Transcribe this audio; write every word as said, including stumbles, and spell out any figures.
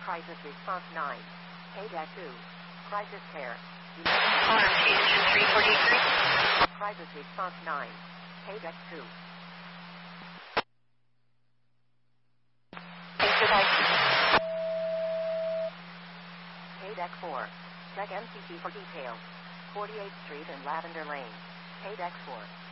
Crisis Response nine. K D A C two. Crisis Care. R M T Engine three forty-three. Crisis Response nine. K D A C two. Exit I C. K D A C four. Check M C C for details. forty-eighth Street and Lavender Lane. K D A C four.